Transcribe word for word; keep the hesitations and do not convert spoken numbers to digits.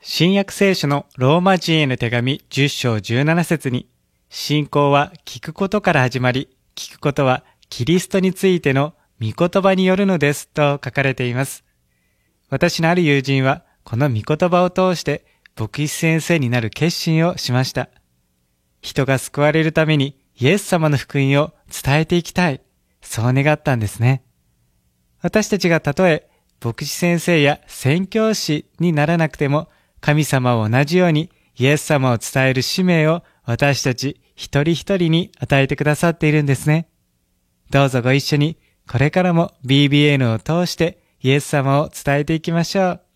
新約聖書のローマ人への手紙じゅっ章じゅうなな節に、信仰は聞くことから始まり、聞くことはキリストについての御言葉によるのですと書かれています。私のある友人はこの御言葉を通して牧師先生になる決心をしました。人が救われるためにイエス様の福音を伝えていきたい。そう願ったんですね。私たちがたとえ牧師先生や宣教師にならなくても、神様を同じようにイエス様を伝える使命を私たち一人一人に与えてくださっているんですね。どうぞご一緒にこれからも ビービーエヌ を通してイエス様を伝えていきましょう。